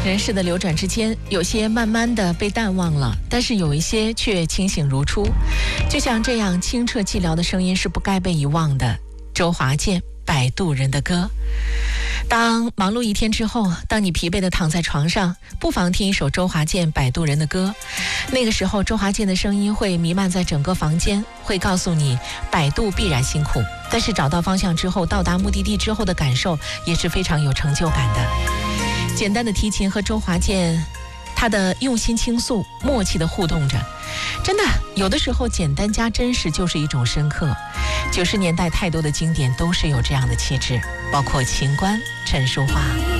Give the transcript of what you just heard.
人世的流转之间，有些慢慢的被淡忘了，但是有一些却清醒如初。就像这样清澈寂寥的声音是不该被遗忘的。周华健《摆渡人的歌》。当忙碌一天之后，当你疲惫地躺在床上，不妨听一首周华健《摆渡人的歌》。那个时候，周华健的声音会弥漫在整个房间，会告诉你摆渡必然辛苦，但是找到方向之后，到达目的地之后的感受也是非常有成就感的。简单的提琴和周华健他的用心倾诉，默契地互动着，真的有的时候简单加真实就是一种深刻。90年代太多的经典都是有这样的气质，包括秦观、陈淑桦。